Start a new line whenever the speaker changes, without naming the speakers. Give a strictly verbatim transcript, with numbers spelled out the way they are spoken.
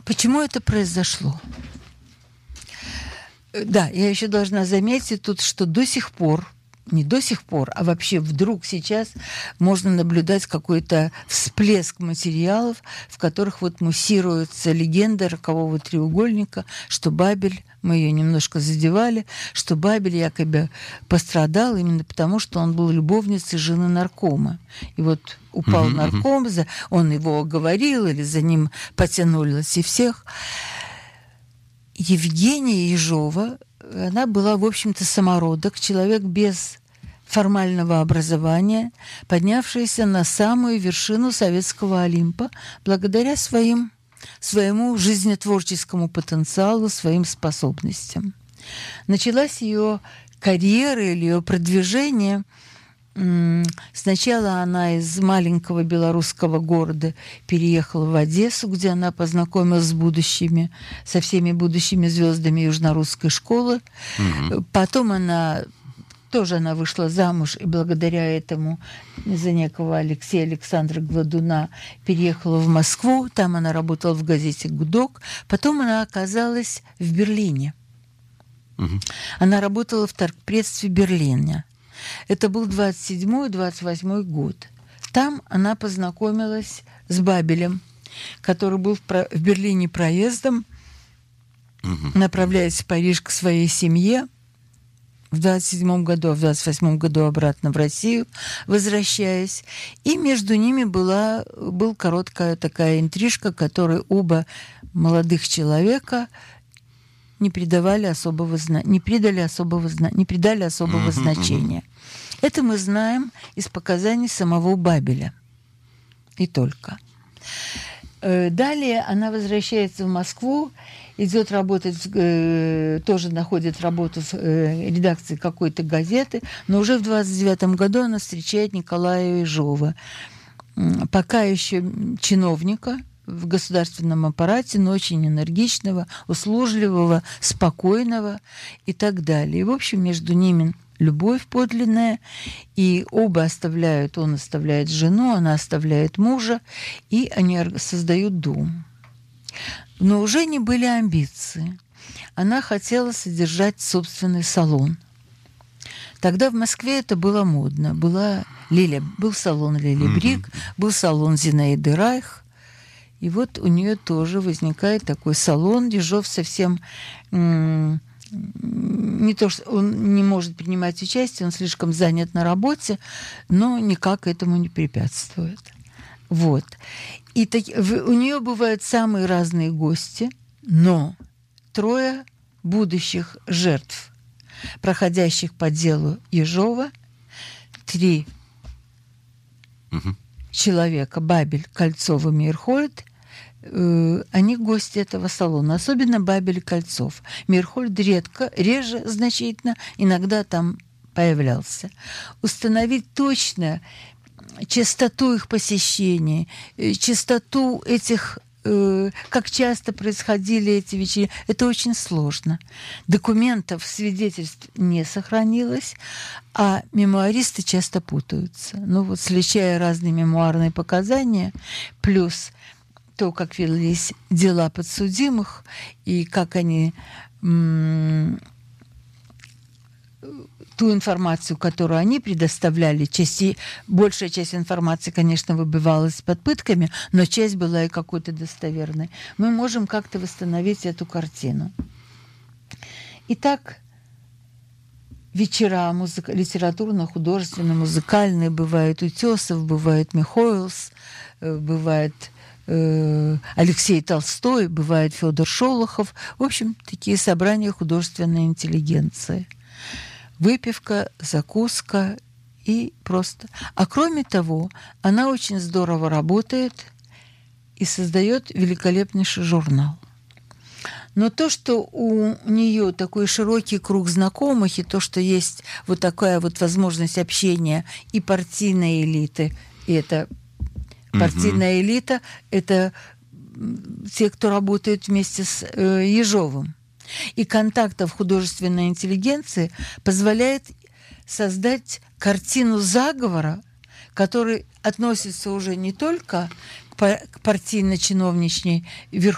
Почему это произошло? Да, я еще должна заметить тут, что до сих пор, не до сих пор, а вообще вдруг сейчас можно наблюдать какой-то всплеск материалов, в которых вот муссируется легенда рокового треугольника, что Бабель, мы ее немножко задевали, что Бабель якобы пострадал именно потому, что он был любовницей жены наркома. И вот упал mm-hmm. нарком, он его оговорил, или за ним потянулись и всех. Евгения Ежова, она была, в общем-то, самородок, человек без формального образования, поднявшаяся на самую вершину советского Олимпа благодаря своим, своему жизнетворческому потенциалу, своим способностям. Началась ее карьера или ее продвижение. Сначала она из маленького белорусского города переехала в Одессу, где она познакомилась с будущими, со всеми будущими звездами южнорусской школы. Mm-hmm. Потом она тоже она вышла замуж, и благодаря этому за некого Алексея Александра Гладуна переехала в Москву. Там она работала в газете «Гудок». Потом она оказалась в Берлине. Mm-hmm. Она работала в торгпредстве Берлина. Это был двадцать седьмой - двадцать восьмой год. Там она познакомилась с Бабелем, который был в, про... в Берлине проездом, угу. направляясь в Париж к своей семье. В двадцать седьмом году, а в двадцать восьмом году обратно в Россию, возвращаясь. И между ними была, была короткая такая интрижка, которой оба молодых человека не придавали особого, не придали особого, не придали особого uh-huh, значения. Uh-huh. Это мы знаем из показаний самого Бабеля. И только. Далее она возвращается в Москву, идет работать, тоже находит работу в редакции какой-то газеты, но уже в двадцать девятом году она встречает Николая Ежова, пока еще чиновника в государственном аппарате, но очень энергичного, услужливого, спокойного и так далее. И, в общем, между ними любовь подлинная, и оба оставляют, он оставляет жену, она оставляет мужа, и они создают дом. Но уже не были амбиции. Она хотела содержать собственный салон. Тогда в Москве это было модно. Была Лиля, был салон Лили Брик, mm-hmm. был салон Зинаиды Райх. И вот у нее тоже возникает такой салон. Ежов совсем м- не то, что он не может принимать участие, он слишком занят на работе, но никак этому не препятствует. Вот. И так, в, у нее бывают самые разные гости, но трое будущих жертв, проходящих по делу Ежова, три угу. человека, Бабель, Кольцов и Мейерхольд, э, они гости этого салона, особенно Бабель и Кольцов. Мейерхольд редко, реже значительно, иногда там появлялся. Установить точно частоту их посещений, частоту этих, э, как часто происходили эти вечера, это очень сложно. Документов, свидетельств не сохранилось, а мемуаристы часто путаются. Ну вот, сличая разные мемуарные показания, плюс то, как велись дела подсудимых, и как они... М- ту информацию, которую они предоставляли, части, большая часть информации, конечно, выбивалась под пытками, но часть была и какой-то достоверной. Мы можем как-то восстановить эту картину. Итак, вечера музыка, литературно-художественно-музыкальные бывают Утесов, бывает Михоэлс, бывает э, Алексей Толстой, бывает Федор Шолохов. В общем, такие собрания художественной интеллигенции. Выпивка, закуска и просто. А кроме того, она очень здорово работает и создает великолепнейший журнал. Но то, что у нее такой широкий круг знакомых, и то, что есть вот такая вот возможность общения и партийной элиты, и это партийная элита, это те, кто работает вместе с э, Ежовым. И контактов художественной интеллигенции позволяет создать картину заговора, который относится уже не только к партийно-чиновничной верхушке,